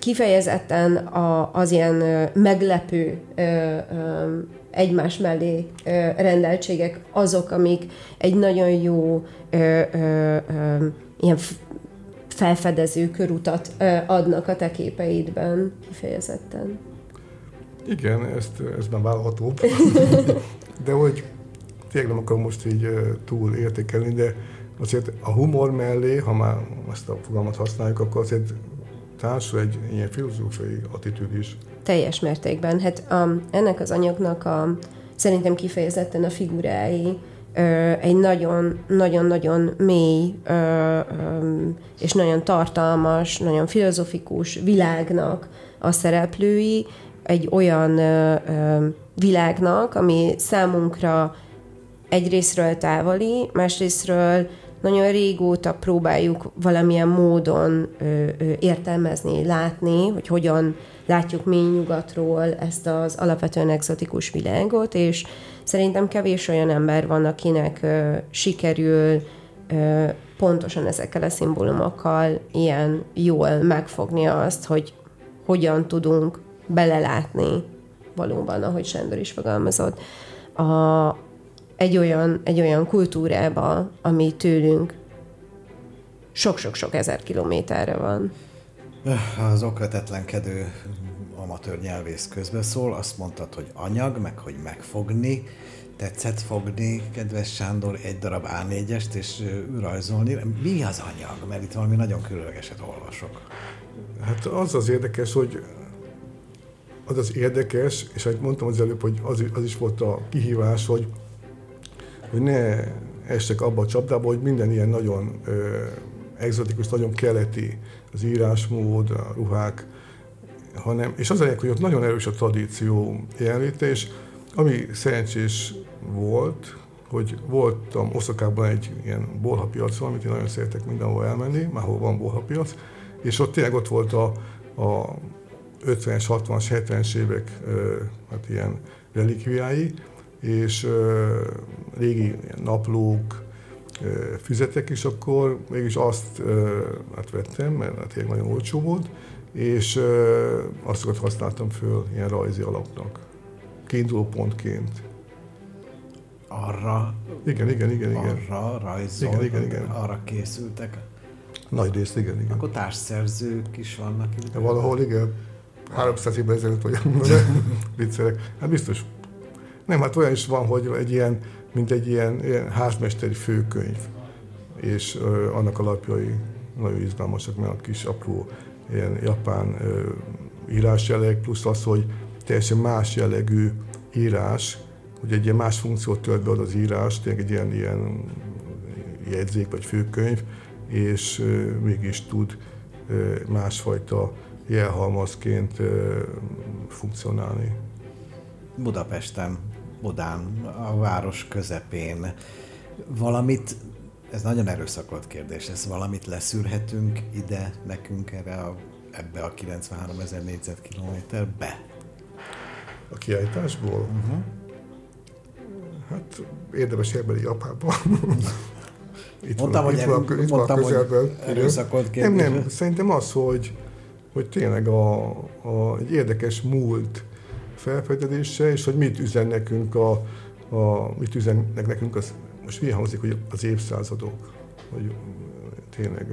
kifejezetten az ilyen meglepő egymás mellé rendeltségek azok, amik egy nagyon jó ilyen felfedező körutat adnak a te képeidben kifejezetten. Igen, ez már vállalható. De hogy tényleg nem akarom most így túl értékelni, de azért a humor mellé, ha már ezt a fogalmat használjuk, akkor azért társul egy ilyen filozófiai attitűd is. Teljes mértékben. Hát ennek az anyagnak szerintem kifejezetten a figurái egy nagyon-nagyon mély és nagyon tartalmas, nagyon filozofikus világnak a szereplői, egy olyan világnak, ami számunkra egyrészről távoli, másrészről nagyon régóta próbáljuk valamilyen módon értelmezni, látni, hogy hogyan látjuk mi nyugatról ezt az alapvetően egzotikus világot, és szerintem kevés olyan ember van, akinek sikerül pontosan ezekkel a szimbólumokkal ilyen jól megfogni azt, hogy hogyan tudunk belelátni valóban, ahogy Sándor is fogalmazott, egy olyan kultúrába, ami tőlünk sok-sok-sok ezer kilométerre van. Az okvetetlenkedő amatőr nyelvész közbeszól, azt mondtad, hogy anyag, meg hogy megfogni. Tetszett fogni, kedves Sándor, egy darab A4-est és rajzolni. Mi az anyag? Mert itt valami nagyon különlegeset olvasok. Hát az érdekes, hogy és ahogy mondtam az előbb, hogy az is volt a kihívás, hogy ne essek abba a csapdába, hogy minden ilyen nagyon egzotikus, nagyon keleti az írásmód, a ruhák, és az a lényeg, hogy ott nagyon erős a tradíció jelenléte, és ami szerencsés volt, hogy voltam Oszakában egy ilyen bolhapiacon, amit én nagyon szeretek mindenhol elmenni, már hol van bolhapiac, és ott tényleg ott volt a 50-es, 60-as, 70-es évek hát ilyen relikviái, és régi naplók, füzetek, és akkor mégis azt hát vettem, mert hát tényleg nagyon olcsó volt, és azokat használtam föl ilyen rajzi alapnak, kiinduló pontként. Arra? Igen. Arra rajzol, igen. Arra készültek? Nagy részt, igen. Akkor társszerzők is vannak itt? Valahol, igen. 300 évvel ezelőtt vagy viccelek. Hát biztos. Nem, hát olyan is van, hogy mint egy ilyen házmesteri főkönyv, és annak alapjai nagyon izgalmasak, mert a kis apró ilyen japán írásjelleg, plusz az, hogy teljesen más jellegű írás, hogy egy ilyen más funkciót tölt be az írás, tényleg egy ilyen jegyzék vagy főkönyv, és mégis tud másfajta jelhalmazként funkcionálni. Budán, a város közepén valamit, ez nagyon erőszakolt kérdés, ez valamit leszűrhetünk ide nekünk ebbe a 93 000 négyzetkilométerbe? A kiállításból? Hát érdemes elmenni Japánba. Mondtam, hogy erőszakolt kérdés. Nem, szerintem az, hogy tényleg egy érdekes múlt felfedezése, és hogy mit üzen nekünk mit üzennek nekünk most milyen hangzik, hogy az évszázadok, hogy tényleg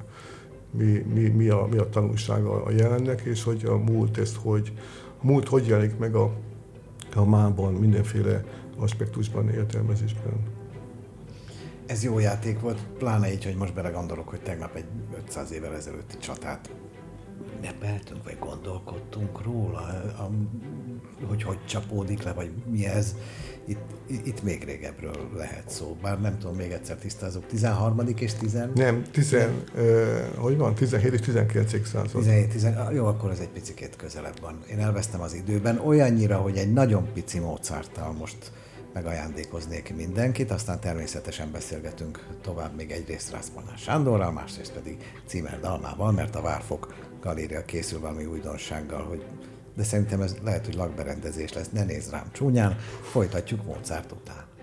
mi a tanulsága a jelennek, és hogy a múlt hogy jelenik meg a mában, mindenféle aspektusban, értelmezésben. Ez jó játék volt, pláne így, hogy most belegondolok, hogy tegnap egy 500 évvel ezelőtti csatát ünnepeltünk, vagy gondolkodtunk róla, hogy csapódik le, vagy mi ez. Itt még régebről lehet szó, bár nem tudom, még egyszer tisztázok. 13. és 10... Nem, 17 és 19. század. 17, jó, akkor ez egy picikét közelebb van. Én elvesztem az időben olyannyira, hogy egy nagyon pici Mozarttal most megajándékoznék mindenkit, aztán természetesen beszélgetünk tovább még egyrészt Rászpolnár Sándorral, másrészt pedig Címer Dalmával, mert a Várfok Galéria készül valami újdonsággal, de szerintem ez lehet, hogy lakberendezés lesz, ne nézz rám csúnyán, folytatjuk Mozart után.